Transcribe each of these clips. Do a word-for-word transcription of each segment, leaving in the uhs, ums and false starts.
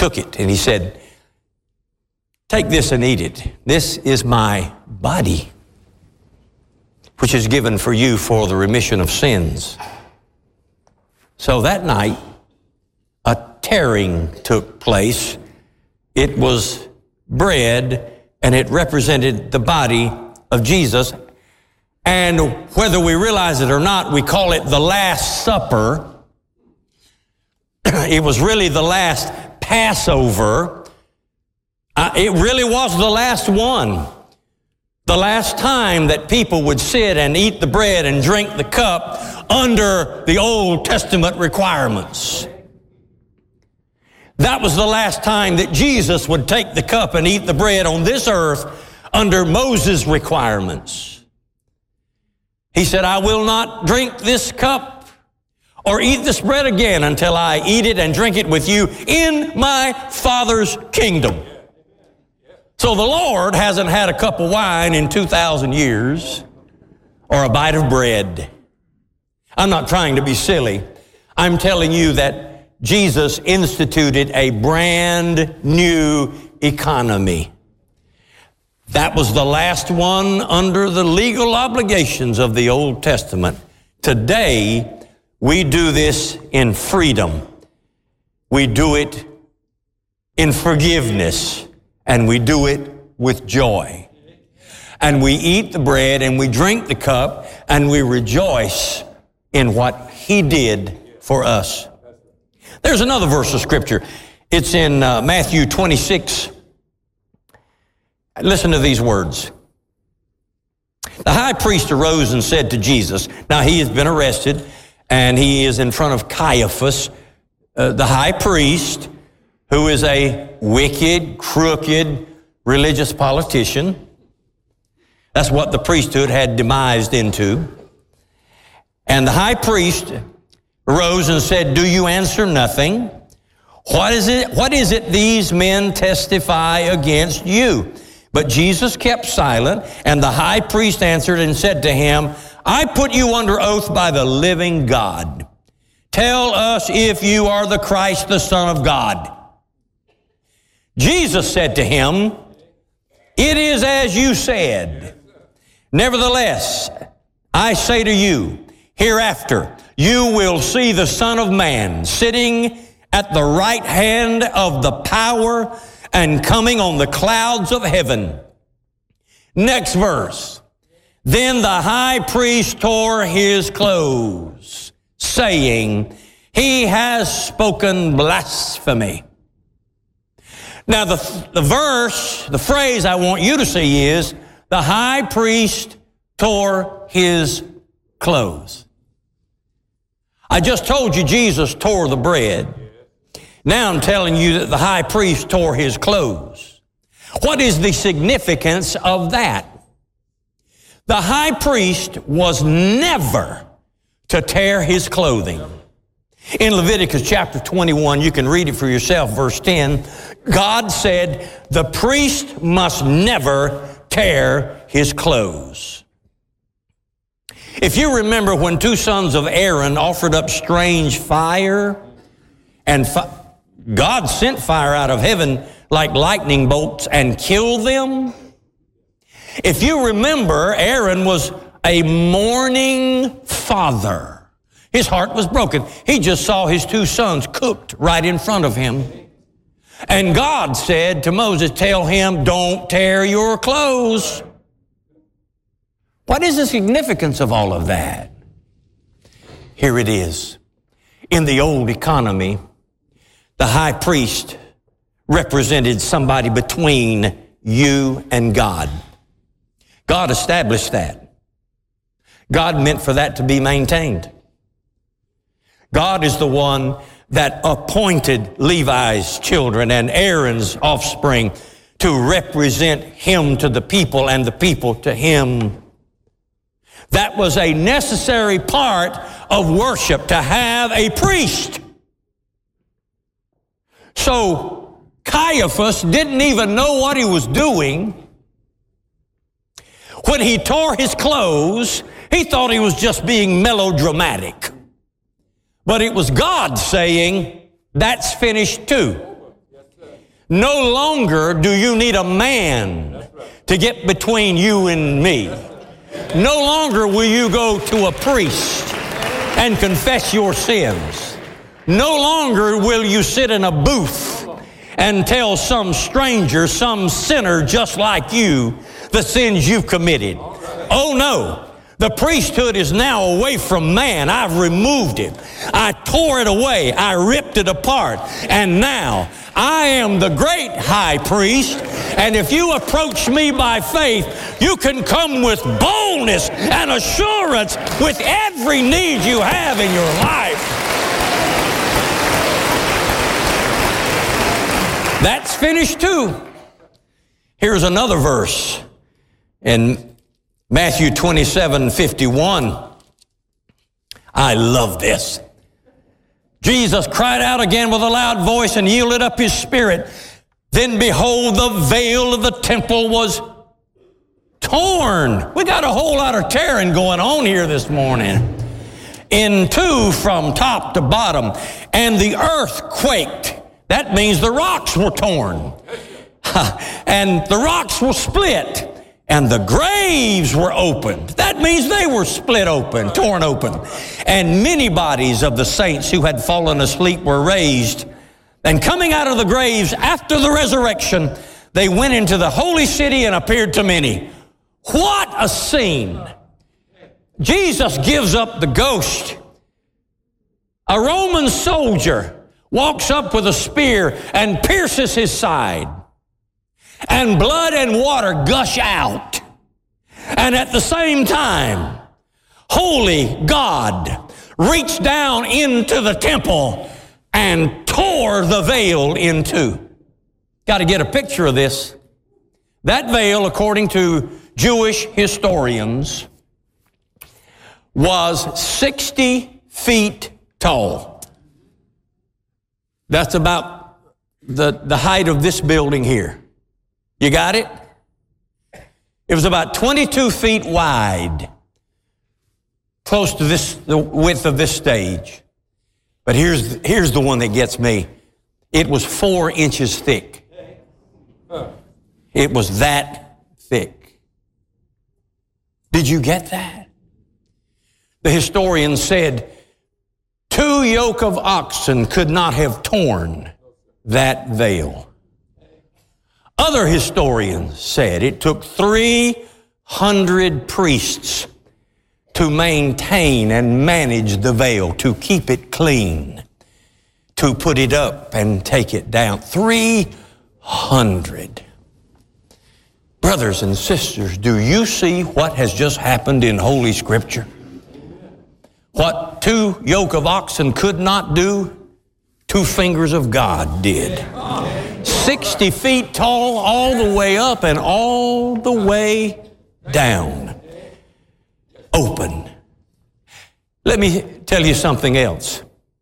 took it and he said, take this and eat it. This is my body, which is given for you for the remission of sins. So that night, a tearing took place. It was bread, and it represented the body of Jesus. And whether we realize it or not, we call it the Last Supper. It was really the last Passover. Uh, it really was the last one. The last time that people would sit and eat the bread and drink the cup under the Old Testament requirements. That was the last time that Jesus would take the cup and eat the bread on this earth under Moses' requirements. He said, I will not drink this cup or eat this bread again until I eat it and drink it with you in my Father's kingdom. So the Lord hasn't had a cup of wine in two thousand years or a bite of bread. I'm not trying to be silly. I'm telling you that Jesus instituted a brand new economy. That was the last one under the legal obligations of the Old Testament. Today, we do this in freedom. We do it in forgiveness, and we do it with joy. And we eat the bread and we drink the cup and we rejoice in what He did for us. There's another verse of Scripture. It's in uh, Matthew twenty-six. Listen to these words. The high priest arose and said to Jesus, now he has been arrested and he is in front of Caiaphas, uh, the high priest, who is a wicked, crooked, religious politician. That's what the priesthood had demised into. And the high priest arose and said, do you answer nothing? What is it, what is it these men testify against you? But Jesus kept silent, and the high priest answered and said to him, I put you under oath by the living God. Tell us if you are the Christ, the Son of God. Jesus said to him, it is as you said. Nevertheless, I say to you, hereafter you will see the Son of Man sitting at the right hand of the power and coming on the clouds of heaven. Next verse. Then the high priest tore his clothes, saying, he has spoken blasphemy. Now the, the verse, the phrase I want you to see is, the high priest tore his clothes. I just told you Jesus tore the bread. Now I'm telling you that the high priest tore his clothes. What is the significance of that? The high priest was never to tear his clothing. In Leviticus chapter twenty-one, you can read it for yourself, verse ten, God said the priest must never tear his clothes. If you remember when two sons of Aaron offered up strange fire, and fi- God sent fire out of heaven like lightning bolts and killed them. If you remember, Aaron was a mourning father. His heart was broken. He just saw his two sons cooked right in front of him. And God said to Moses, tell him, don't tear your clothes. What is the significance of all of that? Here it is. In the old economy, the high priest represented somebody between you and God. God established that. God meant for that to be maintained. God is the one that appointed Levi's children and Aaron's offspring to represent him to the people and the people to him. That was a necessary part of worship, to have a priest. So Caiaphas didn't even know what he was doing. When he tore his clothes, he thought he was just being melodramatic. But it was God saying, that's finished too. No longer do you need a man to get between you and me. No longer will you go to a priest and confess your sins. No longer will you sit in a booth and tell some stranger, some sinner just like you, the sins you've committed. Oh no. The priesthood is now away from man. I've removed it. I tore it away. I ripped it apart. And now I am the great high priest. And if you approach me by faith, you can come with boldness and assurance with every need you have in your life. That's finished too. Here's another verse in Matthew twenty-seven fifty-one. I love this. Jesus cried out again with a loud voice and yielded up his spirit. Then behold, the veil of the temple was torn. We got a whole lot of tearing going on here this morning. In two from top to bottom. And the earth quaked. That means the rocks were torn. And the rocks were split. And the graves were opened. That means they were split open, torn open. And many bodies of the saints who had fallen asleep were raised. And coming out of the graves after the resurrection, they went into the holy city and appeared to many. What a scene. Jesus gives up the ghost. A Roman soldier walks up with a spear and pierces his side. And blood and water gush out. And at the same time, holy God reached down into the temple and tore the veil in two. Got to get a picture of this. That veil, according to Jewish historians, was sixty feet tall. That's about the, the height of this building here. You got it? It was about twenty-two feet wide, close to this, the width of this stage. But here's, here's the one that gets me. It was four inches thick. It was that thick. Did you get that? The historian said, two yoke of oxen could not have torn that veil. Other historians said it took three hundred priests to maintain and manage the veil, to keep it clean, to put it up and take it down. three hundred. Brothers and sisters, do you see what has just happened in Holy Scripture? What two yoke of oxen could not do, two fingers of God did. sixty feet tall all the way up and all the way down. Open. Let me tell you something else.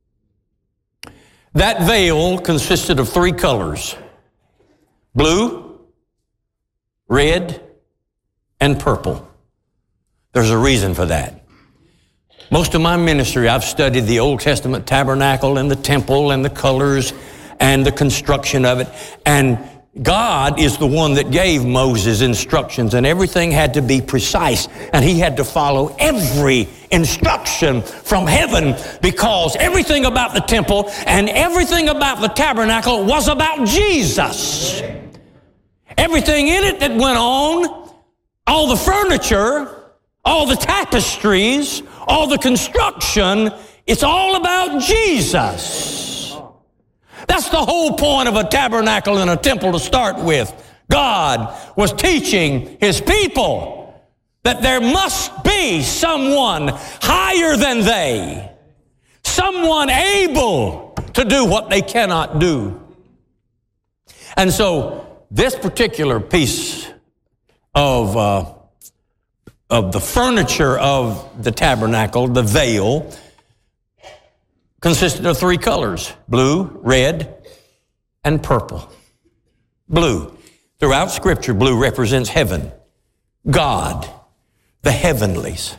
That veil consisted of three colors: blue, red, and purple. There's a reason for that. Most of my ministry, I've studied the Old Testament tabernacle and the temple and the colors and the construction of it. And God is the one that gave Moses instructions, and everything had to be precise. And he had to follow every instruction from heaven, because everything about the temple and everything about the tabernacle was about Jesus. Everything in it that went on, all the furniture, all the tapestries, all the construction, it's all about Jesus. That's the whole point of a tabernacle and a temple to start with. God was teaching his people that there must be someone higher than they, someone able to do what they cannot do. And so this particular piece of uh, of the furniture of the tabernacle, the veil, consisted of three colors: blue, red, and purple. Blue. Throughout Scripture, blue represents heaven, God, the heavenlies,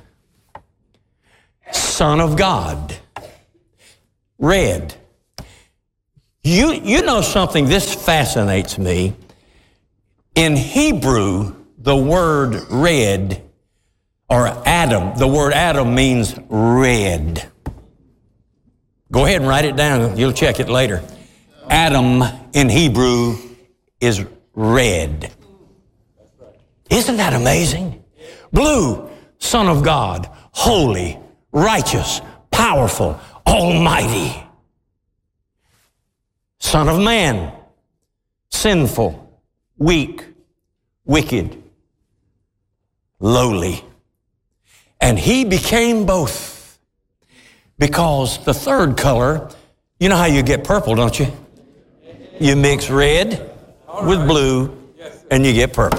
Son of God. Red. You, you know something, this fascinates me. In Hebrew, the word red, or Adam, the word Adam means red. Go ahead and write it down. You'll check it later. Adam in Hebrew is red. Isn't that amazing? Blue, Son of God, holy, righteous, powerful, almighty. Son of man, sinful, weak, wicked, lowly. And he became both, because the third color, you know how you get purple, don't you? You mix red with blue and you get purple.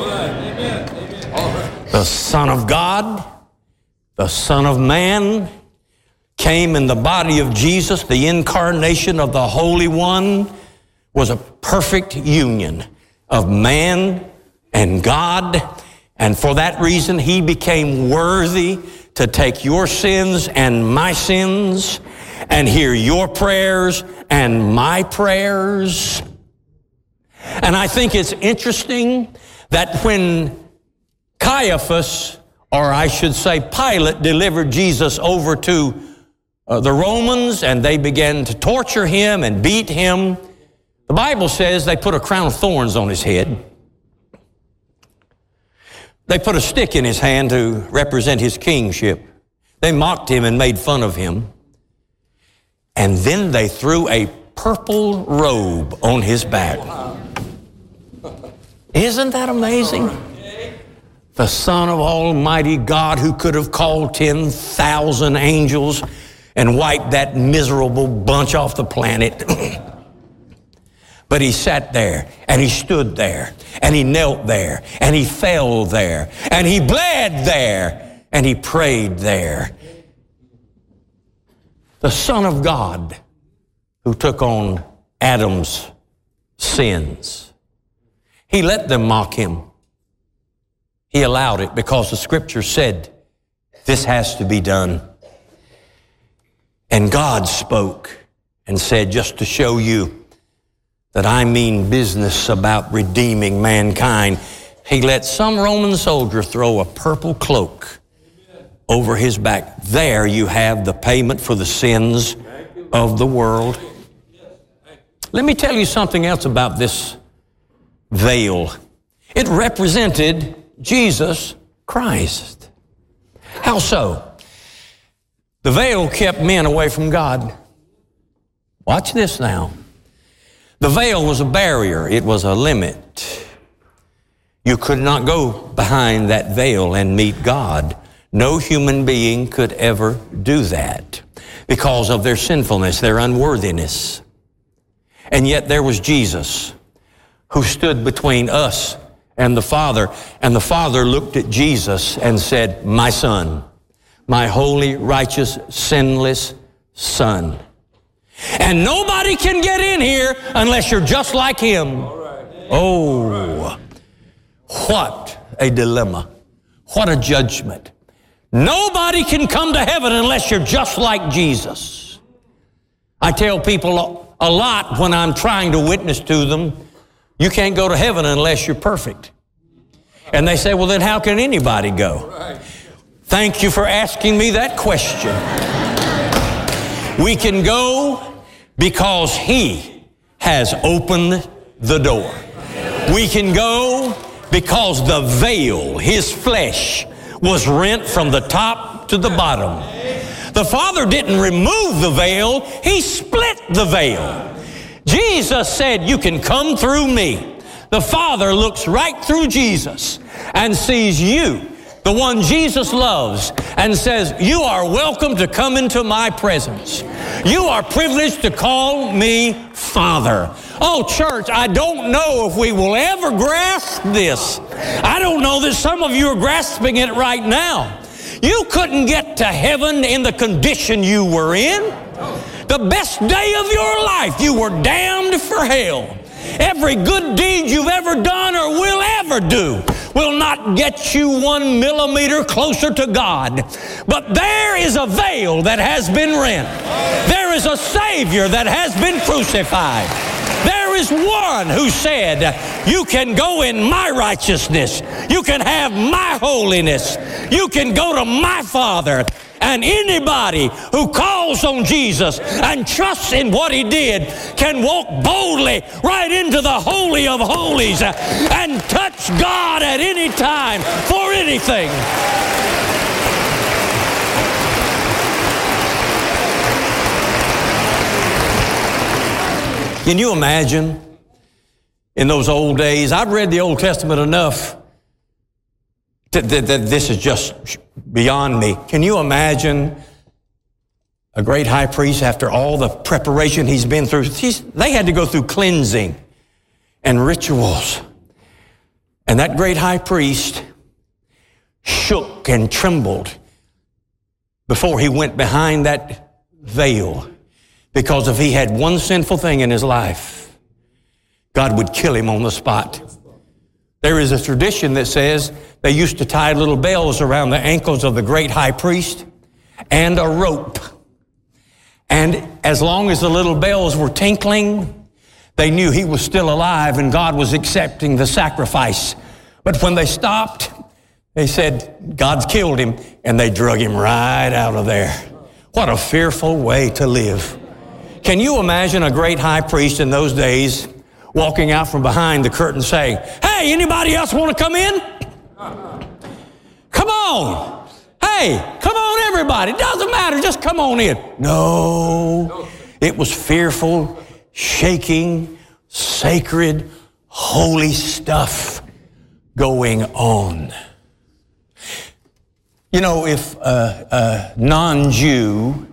The Son of God, the Son of Man, came in the body of Jesus. The incarnation of the Holy One was a perfect union of man and God. And for that reason, he became worthy to take your sins and my sins and hear your prayers and my prayers. And I think it's interesting that when Caiaphas, or I should say Pilate, delivered Jesus over to uh, the Romans, and they began to torture him and beat him, the Bible says they put a crown of thorns on his head. They put a stick in his hand to represent his kingship. They mocked him and made fun of him. And then they threw a purple robe on his back. Isn't that amazing? The Son of Almighty God, who could have called ten thousand angels and wiped that miserable bunch off the planet. But he sat there, and he stood there, and he knelt there, and he fell there, and he bled there, and he prayed there. The Son of God, who took on Adam's sins. He let them mock him. He allowed it because the Scripture said, this has to be done. And God spoke and said, just to show you that I mean business about redeeming mankind, he let some Roman soldier throw a purple cloak over his back. There you have the payment for the sins of the world. Let me tell you something else about this veil. It represented Jesus Christ. How so? The veil kept men away from God. Watch this now. The veil was a barrier. It was a limit. You could not go behind that veil and meet God. No human being could ever do that because of their sinfulness, their unworthiness. And yet there was Jesus who stood between us and the Father. And the Father looked at Jesus and said, my Son, my holy, righteous, sinless Son. And nobody can get in here unless you're just like him. Oh, what a dilemma. What a judgment. Nobody can come to heaven unless you're just like Jesus. I tell people a lot when I'm trying to witness to them, you can't go to heaven unless you're perfect. And they say, well, then how can anybody go? Thank you for asking me that question. We can go because he has opened the door. We can go because the veil, his flesh, was rent from the top to the bottom. The Father didn't remove the veil, he split the veil. Jesus said, you can come through me. The Father looks right through Jesus and sees you, the one Jesus loves, and says, you are welcome to come into my presence. You are privileged to call me Father. Oh, church, I don't know if we will ever grasp this. I don't know that some of you are grasping it right now. You couldn't get to heaven in the condition you were in. The best day of your life, you were damned for hell. Every good deed you've ever done or will ever do will not get you one millimeter closer to God. But there is a veil that has been rent. There is a Savior that has been crucified. There is one who said, you can go in my righteousness. You can have my holiness. You can go to my Father. And anybody who calls on Jesus and trusts in what He did can walk boldly right into the Holy of Holies and touch God at any time for anything. Can you imagine in those old days? I've read the Old Testament enough that this is just beyond me. Can you imagine a great high priest after all the preparation he's been through? He's, they had to go through cleansing and rituals. And that great high priest shook and trembled before he went behind that veil, because if he had one sinful thing in his life, God would kill him on the spot. There is a tradition that says they used to tie little bells around the ankles of the great high priest and a rope. And as long as the little bells were tinkling, they knew he was still alive and God was accepting the sacrifice. But when they stopped, they said, God's killed him, and they drug him right out of there. What a fearful way to live. Can you imagine a great high priest in those days walking out from behind the curtain saying, hey, anybody else want to come in? Come on. Hey, come on, everybody. It doesn't matter. Just come on in. No, it was fearful, shaking, sacred, holy stuff going on. You know, if a, a non-Jew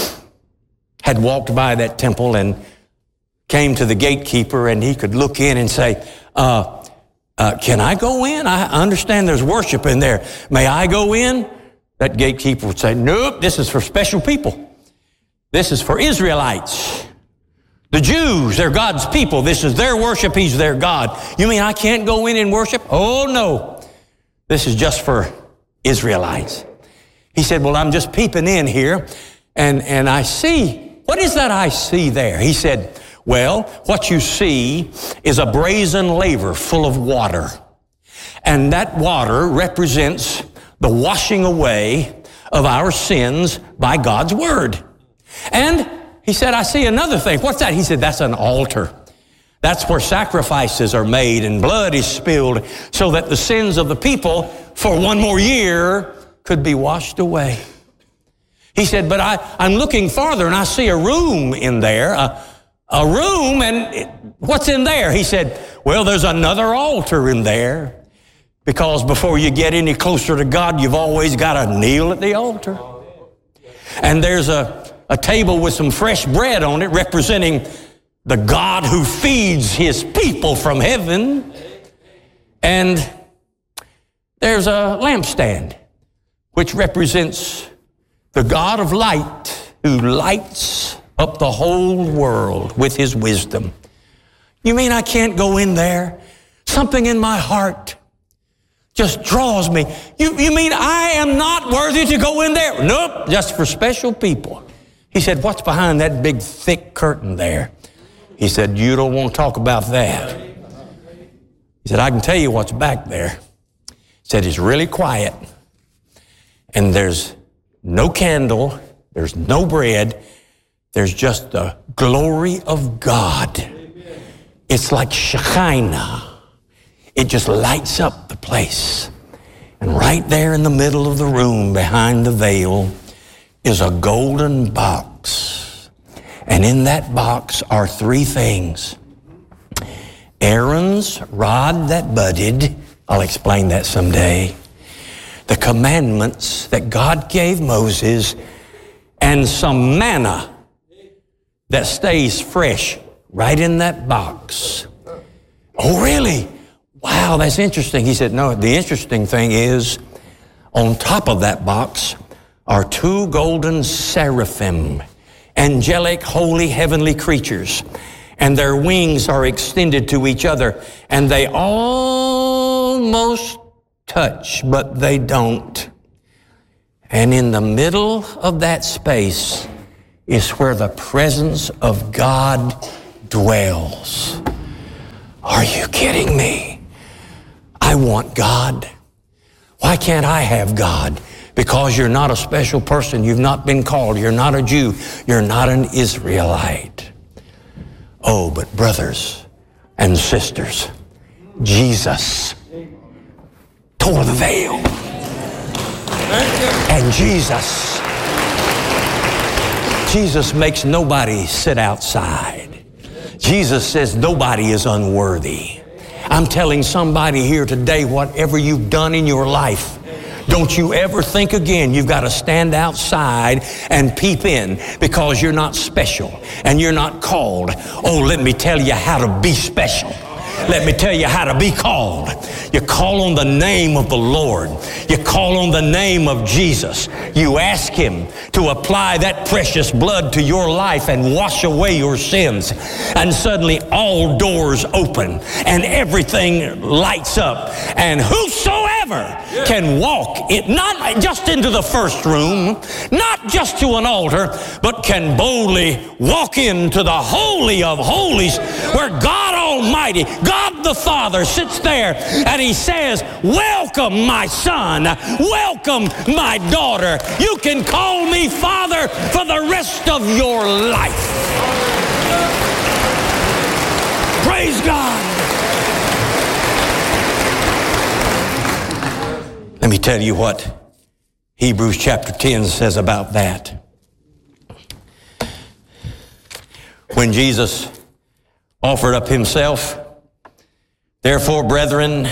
had walked by that temple and came to the gatekeeper and he could look in and say, uh, uh, can I go in? I understand there's worship in there. May I go in? That gatekeeper would say, nope, this is for special people. This is for Israelites. The Jews, they're God's people. This is their worship. He's their God. You mean I can't go in and worship? Oh, no. This is just for Israelites. He said, well, I'm just peeping in here and, and I see, what is that I see there? He said, well, what you see is a brazen laver full of water. And that water represents the washing away of our sins by God's word. And he said, I see another thing. What's that? He said, that's an altar. That's where sacrifices are made and blood is spilled so that the sins of the people for one more year could be washed away. He said, but I, I'm looking farther and I see a room in there, a, a room, and it, what's in there? He said, well, there's another altar in there, because before you get any closer to God, you've always got to kneel at the altar. And there's a, a table with some fresh bread on it representing the God who feeds his people from heaven. And there's a lampstand, which represents the God of light who lights up the whole world with his wisdom. You mean I can't go in there? Something in my heart just draws me. You, you mean I am not worthy to go in there? Nope, just for special people. He said, what's behind that big thick curtain there? He said, you don't want to talk about that. He said, I can tell you what's back there. He said, it's really quiet. And there's no candle. There's no bread. There's just the glory of God. It's like Shekinah. It just lights up the place. And right there in the middle of the room behind the veil is a golden box. And in that box are three things. Aaron's rod that budded. I'll explain that someday. The commandments that God gave Moses, and some manna that stays fresh right in that box. Oh, really? Wow, that's interesting. He said, no, the interesting thing is on top of that box are two golden seraphim, angelic, holy, heavenly creatures. and their wings are extended to each other, and they almost touch, but they don't. And in the middle of that space is where the presence of God dwells. Are you kidding me? I want God. Why can't I have God? Because you're not a special person. You've not been called. You're not a Jew. You're not an Israelite. Oh, but brothers and sisters, Jesus tore the veil. And Jesus, Jesus makes nobody sit outside. Jesus says nobody is unworthy. I'm telling somebody here today, whatever you've done in your life, don't you ever think again you've got to stand outside and peep in because you're not special and you're not called. Oh, let me tell you how to be special. Let me tell you how to be called. You call on the name of the Lord. You call on the name of Jesus. You ask Him to apply that precious blood to your life and wash away your sins. And suddenly all doors open and everything lights up. And whosoever can walk, it, not just into the first room, not just to an altar, but can boldly walk into the Holy of Holies where God Almighty, God the Father sits there and He says, welcome my son, welcome my daughter. You can call me Father for the rest of your life. Praise God. Let me tell you what Hebrews chapter ten says about that. When Jesus offered up Himself, therefore, brethren,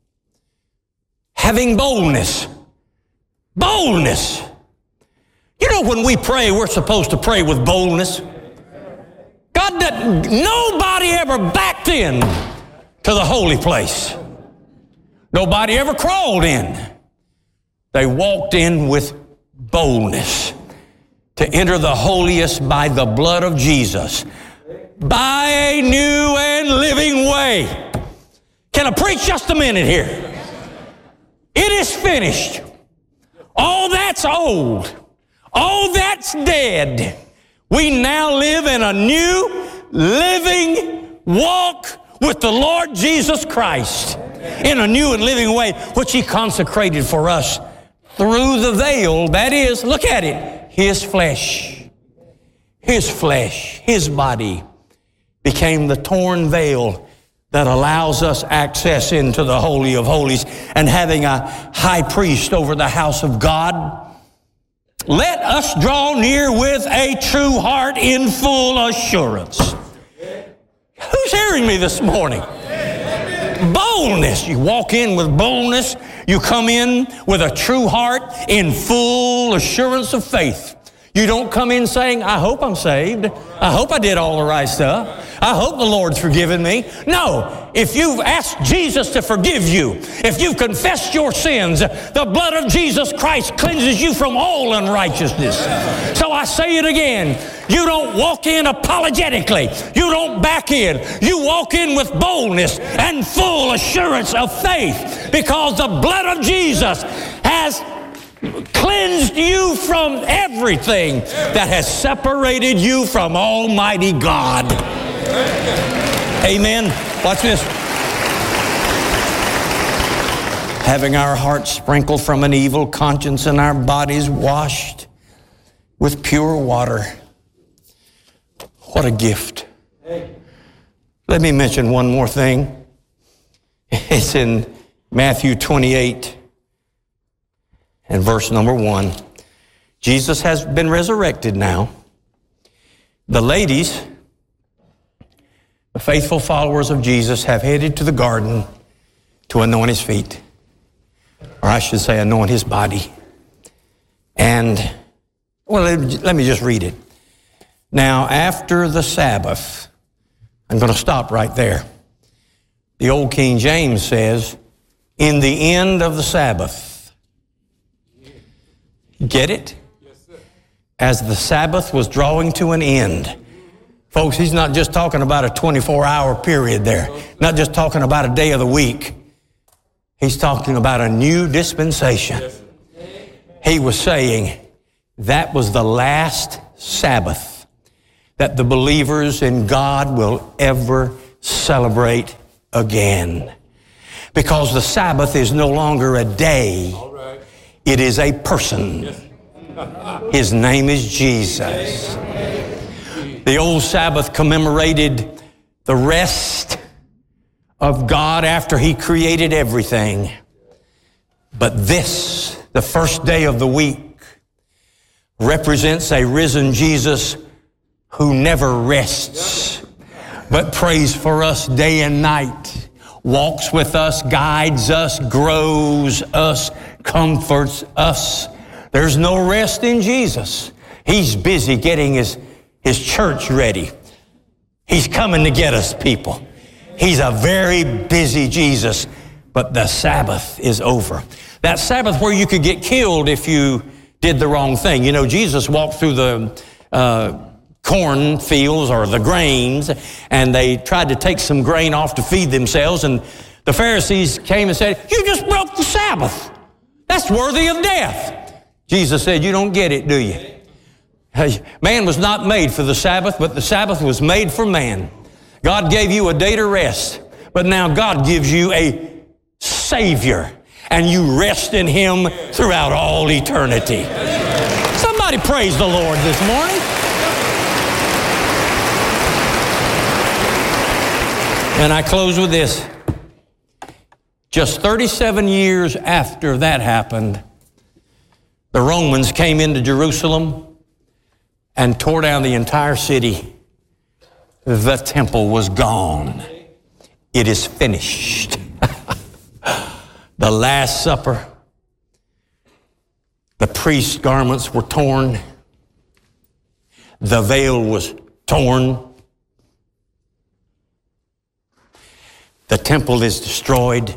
having boldness, boldness. You know, when we pray, we're supposed to pray with boldness. God, that nobody ever backed in to the holy place. Nobody ever crawled in. They walked in with boldness to enter the holiest by the blood of Jesus, by a new and living way. Can I preach just a minute here? It is finished. All that's old. All that's dead. We now live in a new, living walk with the Lord Jesus Christ in a new and living way, which He consecrated for us through the veil. That is, look at it, His flesh. His flesh, His body became the torn veil that allows us access into the Holy of Holies. And having a high priest over the house of God, let us draw near with a true heart in full assurance. Who's hearing me this morning? Boldness. You walk in with boldness. You come in with a true heart in full assurance of faith. You don't come in saying, I hope I'm saved. I hope I did all the right stuff. I hope the Lord's forgiven me. No, if you've asked Jesus to forgive you, if you've confessed your sins, the blood of Jesus Christ cleanses you from all unrighteousness. So I say it again. You don't walk in apologetically. You don't back in. You walk in with boldness and full assurance of faith because the blood of Jesus has cleansed you from everything that has separated you from Almighty God. Amen. Watch this. Having our hearts sprinkled from an evil conscience and our bodies washed with pure water. What a gift. Let me mention one more thing. It's in Matthew twenty-eight. And verse number one, Jesus has been resurrected now. The ladies, the faithful followers of Jesus, have headed to the garden to anoint His feet. Or I should say anoint His body. And, well, let me just read it. Now, after the Sabbath, I'm going to stop right there. The old King James says, in the end of the Sabbath. Get it? As the Sabbath was drawing to an end. Folks, he's not just talking about a twenty-four hour period there. Not just talking about a day of the week. He's talking about a new dispensation. He was saying that was the last Sabbath that the believers in God will ever celebrate again. Because the Sabbath is no longer a day. It is a person. His name is Jesus. The old Sabbath commemorated the rest of God after He created everything. But this, the first day of the week, represents a risen Jesus who never rests, but prays for us day and night, walks with us, guides us, grows us, comforts us. There's no rest in Jesus. He's busy getting his, his church ready. He's coming to get us, people. He's a very busy Jesus, but the Sabbath is over. That Sabbath where you could get killed if you did the wrong thing. You know, Jesus walked through the uh, corn fields or the grains, and they tried to take some grain off to feed themselves, and the Pharisees came and said, "You just broke the Sabbath. That's worthy of death." Jesus said, "You don't get it, do you? Man was not made for the Sabbath, but the Sabbath was made for man. God gave you a day to rest, but now God gives you a Savior, and you rest in Him throughout all eternity." Somebody praise the Lord this morning. And I close with this. Just thirty-seven years after that happened, the Romans came into Jerusalem and tore down the entire city. The temple was gone. It is finished. The Last Supper, the priest's garments were torn. The veil was torn. The temple is destroyed.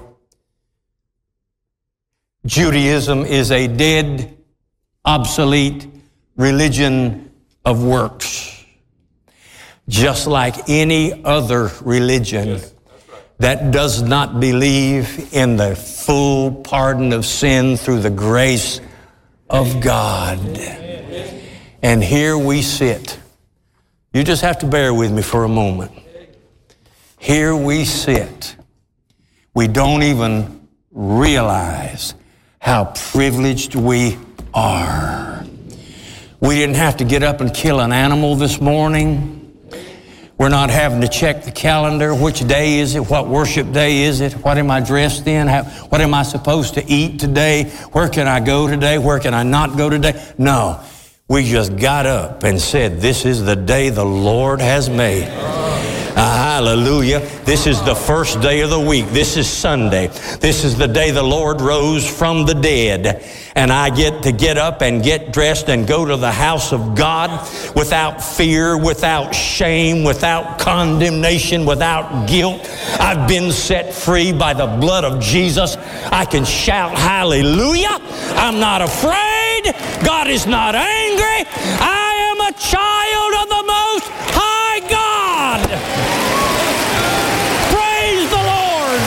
Judaism is a dead, obsolete religion of works, just like any other religion yes, right. that does not believe in the full pardon of sin through the grace of God. And here we sit. You just have to bear with me for a moment. Here we sit. We don't even realize how privileged we are. We didn't have to get up and kill an animal this morning. We're not having to check the calendar. Which day is it? What worship day is it? What am I dressed in? How, what am I supposed to eat today? Where can I go today? Where can I not go today? No. We just got up and said, this is the day the Lord has made. Uh, hallelujah. This is the first day of the week. This is Sunday. This is the day the Lord rose from the dead. And I get to get up and get dressed and go to the house of God without fear, without shame, without condemnation, without guilt. I've been set free by the blood of Jesus. I can shout hallelujah. I'm not afraid. God is not angry. I am a child of the Most High God. Praise the Lord.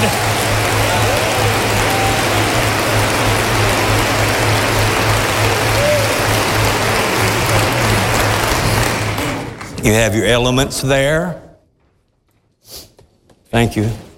You have your elements there. Thank you.